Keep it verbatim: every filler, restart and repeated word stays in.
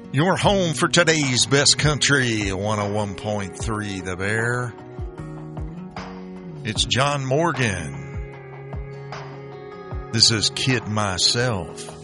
Your home for today's best country, one oh one point three The Bear. It's John Morgan. This is Kid Myself.